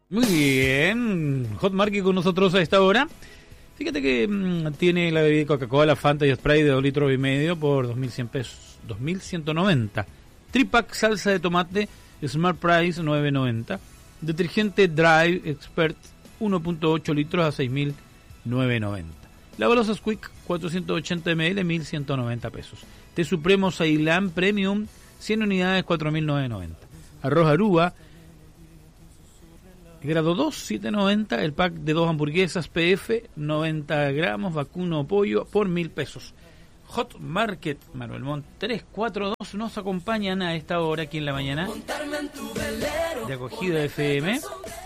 Muy bien, Hot Market con nosotros a esta hora. Fíjate que tiene la bebida Coca-Cola, Fanta y Sprite de 2,5 litros por 2.100 pesos, 2.190. Tripack salsa de tomate, Smart Price 9.90. Detergente Drive Expert 1.8 litros a 6.990. Lavalos Squeak 480 ml 1.190 pesos. Té Supremo Ceilán Premium 100 unidades 4.990. Arroz Aruba grado 2, 7.90, el pack de 2 hamburguesas PF, 90 gramos, vacuno pollo, por 1.000 pesos. Hot Market, Manuel Montt 342, nos acompañan a esta hora aquí en la mañana de Acogida FM.